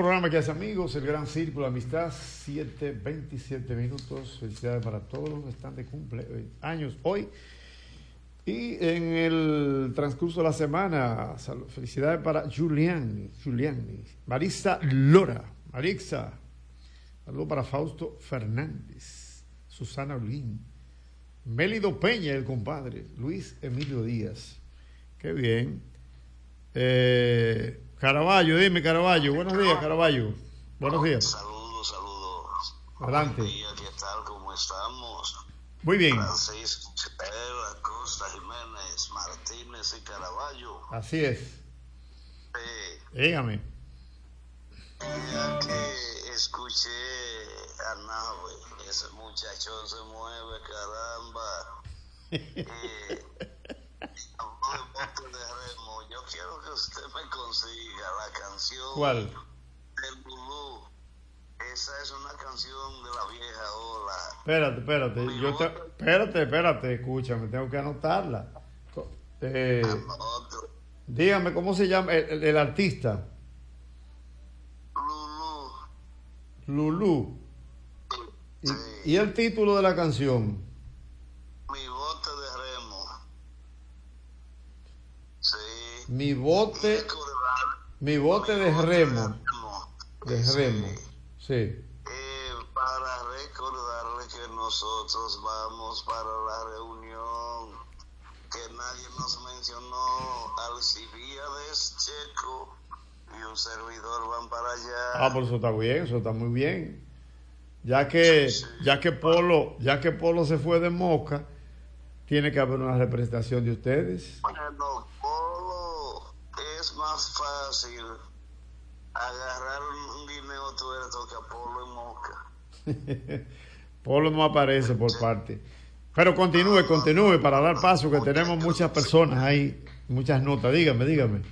programa que hace amigos, el Gran Círculo de Amistad, 7:27 minutos. Felicidades para todos los que están de cumpleaños hoy. Y en el transcurso de la semana, felicidades para Giuliani, Marisa Lora, Marixa. Saludos para Fausto Fernández, Susana Olguín, Mélido Peña, el compadre, Luis Emilio Díaz. Qué bien. Caraballo, dime Caraballo. Buenos días, Caraballo. Buenos días. Saludos. Adelante. Buenos días, ¿qué tal? ¿Cómo estamos? Muy bien. Francisco, Costa, Jiménez, Martínez y Caraballo. Así es. Dígame. Ya que escuché a Nave, ese muchacho se mueve, caramba. Yo quiero que usted me consiga la canción. ¿Cuál? Del Lulú. Esa es una canción de la vieja ola. Espérate, escúchame, tengo que anotarla. Dígame, ¿cómo se llama el artista? Lulú. Sí. ¿Y el título de la canción? Mi bote de remo. Sí. Mi bote de remo. Sí. Para recordarle que nosotros vamos para la reunión, que nadie nos mencionó, Alcibiades Checo y un servidor van para allá. Pues eso está bien, eso está muy bien. Ya que Polo se fue de Moca, tiene que haber una representación de ustedes. Bueno, Polo es más fácil agarrar un guineo tuerto que a Polo en Moca. Polo no aparece por parte. Pero continúe para dar paso, que tenemos muchas personas ahí, muchas notas. Dígame.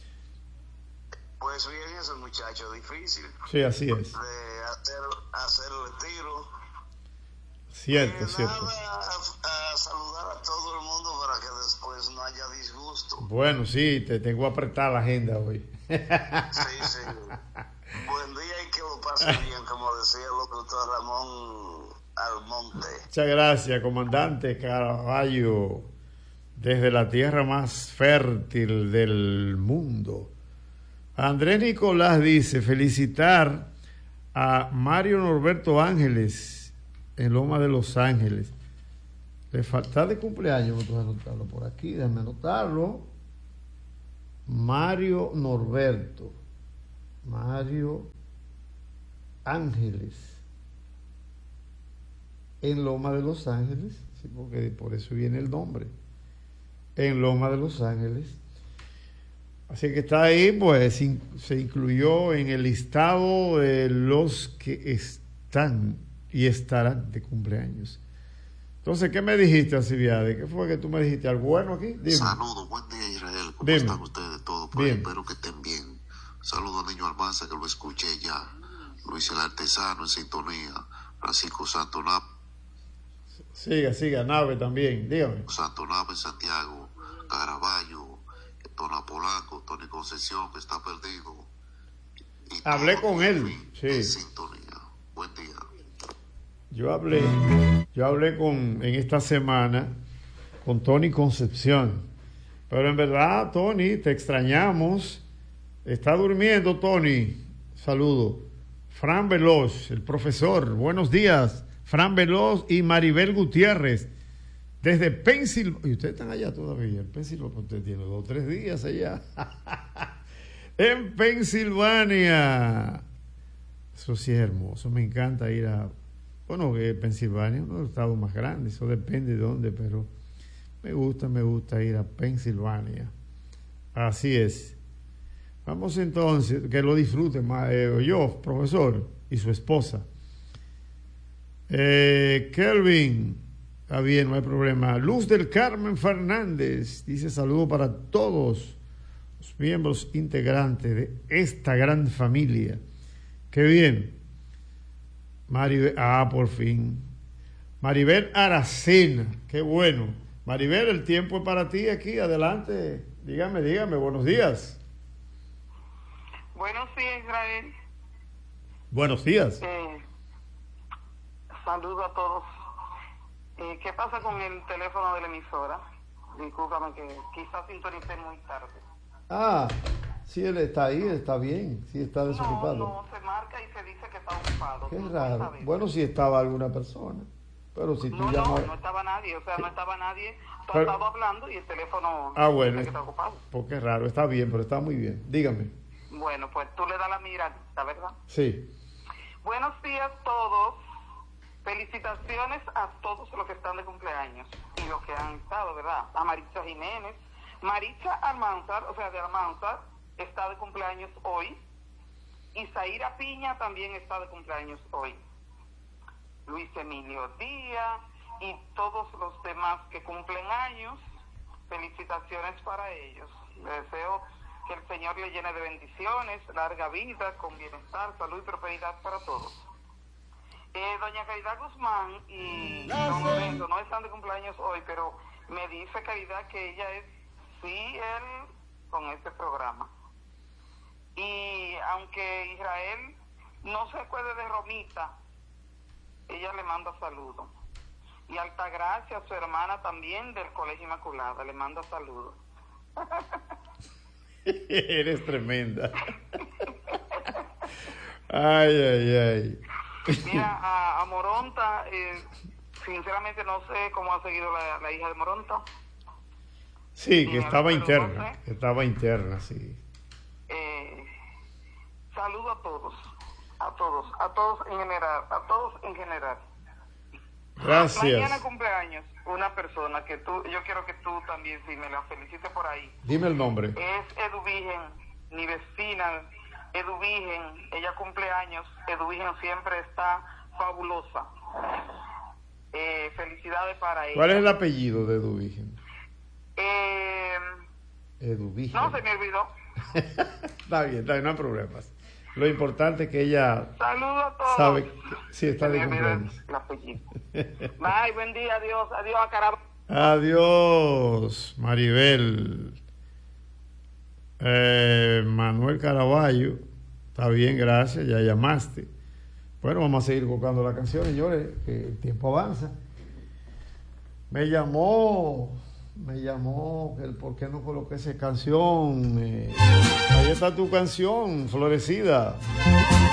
Pues bien, ese muchacho difícil. Sí, así es. De hacer el tiro. Cierto. A saludar a todo el mundo para que después no haya disgusto. Bueno, sí, te tengo que apretar la agenda hoy. Sí. Buen día y que lo pase bien, como decía el doctor Ramón Almonte. Muchas gracias, comandante Caraballo, desde la tierra más fértil del mundo. Andrés Nicolás dice: felicitar a Mario Norberto Ángeles en Loma de Los Ángeles. Le falta de cumpleaños, voy a anotarlo por aquí, déjame anotarlo. Mario Norberto Ángeles en Loma de Los Ángeles, sí, porque por eso viene el nombre, en Loma de Los Ángeles. Así que está ahí, pues se incluyó en el listado de los que están y estarán de cumpleaños. Entonces, ¿qué me dijiste, Alcibiades? ¿Qué fue que tú me dijiste? ¿Algo bueno aquí? Dime. Saludos, buen día, Israel. ¿Cómo están ustedes todos por ahí? Espero que estén bien. Saludos a Niño Almanza, que lo escuché ya. Luis el Artesano en sintonía. Francisco Santonap. Siga, Nave también, dígame. Santonap en Santiago. Caraballo, Tona Polanco, Tony Concesión, que está perdido. Hablé con él, sí. En sintonía. Buen día. Yo hablé en esta semana con Tony Concepción, pero en verdad, Tony, te extrañamos. Está durmiendo, Tony. Saludo. Fran Veloz, el profesor. Buenos días, Fran Veloz y Maribel Gutiérrez, desde Pensilvania. Y ustedes están allá todavía. En Pensilvania, usted tiene 2 o 3 días allá. En Pensilvania. Eso sí es hermoso. Me encanta ir a... Bueno, que Pensilvania es uno de los estados más grandes, eso depende de dónde, pero me gusta ir a Pensilvania. Así es. Vamos entonces, que lo disfruten más, yo, profesor, y su esposa. Kelvin, está bien, no hay problema. Luz del Carmen Fernández dice: saludo para todos los miembros integrantes de esta gran familia. Qué bien. Maribel, por fin. Maribel Aracena, qué bueno. Maribel, el tiempo es para ti aquí, adelante. Dígame, buenos días. Buenos días, Israel. Buenos días. Saludo a todos. ¿Qué pasa con el teléfono de la emisora? Discúlpame que quizás sintonicé muy tarde. Sí, él está ahí, está bien, sí está desocupado. No, se marca y se dice que está ocupado. Qué raro. Bueno, si estaba alguna persona, pero si tú llamas... No estaba nadie, no estaba nadie. Tú estabas hablando y el teléfono bueno, dice que está ocupado. Porque es raro, está bien, pero está muy bien. Dígame. Bueno, pues tú le das la miradita, ¿verdad? Sí. Buenos días a todos. Felicitaciones a todos los que están de cumpleaños y los que han estado, ¿verdad? A Maritza Jiménez. Maritza Almanzar, o sea, de Almanzar, está de cumpleaños hoy. Isaíra Piña también está de cumpleaños hoy. Luis Emilio Díaz y todos los demás que cumplen años, felicitaciones para ellos. Les deseo que el Señor le llene de bendiciones, larga vida, con bienestar, salud y prosperidad para todos. Doña Caridad Guzmán y don Lorenzo no están de cumpleaños hoy, pero me dice Caridad que ella es fiel con este programa. Y aunque Israel no se acuerde de Romita, ella le manda saludos. Y Altagracia, su hermana también del Colegio Inmaculada, le manda saludos. Eres tremenda. Ay. Mira, a Moronta, sinceramente no sé cómo ha seguido la hija de Moronta. Sí, que estaba interna, sí. Saludo a todos en general. Gracias. Mañana cumpleaños una persona que yo quiero que tú también, si me la felicites por ahí. Dime el nombre. Es Eduvigen, mi vecina. Eduvigen, ella cumple años. Eduvigen siempre está fabulosa. Felicidades para ella. ¿Cuál es el apellido de Eduvigen? Eduvigen. No, se me olvidó. Está bien, no hay problemas. Lo importante es que ella saludo a todos. Sabe que sí está de cumpleaños. El apellido. Bye, buen día, adiós a Carabao. Adiós, Maribel. Manuel Caraballo, está bien, gracias, ya llamaste. Bueno, vamos a seguir buscando la canción, señores, que el tiempo avanza. Me llamó que el por qué no coloqué esa canción. Ahí está tu canción, Florecida.